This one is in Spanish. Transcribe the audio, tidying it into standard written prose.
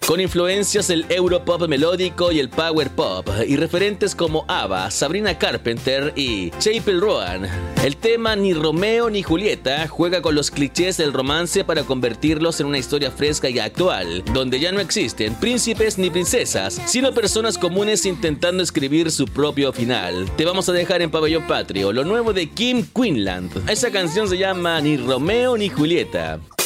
con influencias del Europop melódico y el Power Pop, y referentes como ABBA, Sabrina Carpenter y Chappell Roan. El tema Ni Romeo ni Julieta juega con los clichés del romance para convertirlos en una historia fresca y actual, donde ya no existen príncipes ni princesas, sino personas comunes intentando escribir su propio final. Te vamos a dejar en Pabellón Patrio lo nuevo de Kim Quinlan. Esa canción se llama Ni Romeo ni Julieta.